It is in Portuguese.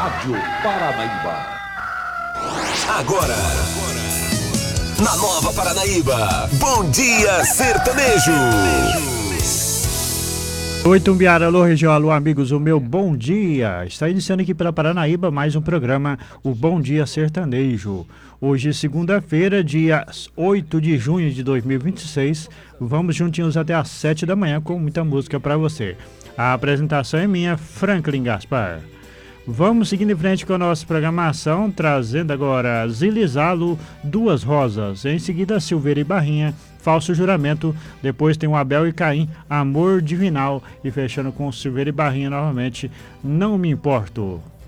Rádio Paranaíba. Agora, na Nova Paranaíba, Bom Dia Sertanejo. Oi, Tumbiara, alô, região, alô, amigos, o meu bom dia. Está iniciando aqui pela Paranaíba mais um programa, o Bom Dia Sertanejo. Hoje, segunda-feira, dia 8 de junho de 2026. Vamos juntinhos até às 7 da manhã com muita música para você. A apresentação é minha, Franklin Gaspar. Vamos seguindo em frente com a nossa programação, trazendo agora Zilizalo, Duas Rosas. Em seguida, Silveira e Barrinha, Falso Juramento. Depois tem o Abel e Caim, Amor Divinal. E fechando com Silveira e Barrinha novamente, Não Me Importo.